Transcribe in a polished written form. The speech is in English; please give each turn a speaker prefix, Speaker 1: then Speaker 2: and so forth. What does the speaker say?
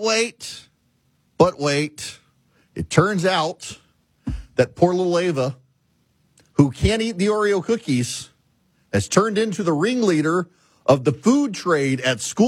Speaker 1: wait. It turns out that poor little Ava, who can't eat the Oreo cookies, has turned into the ringleader of the food trade at school.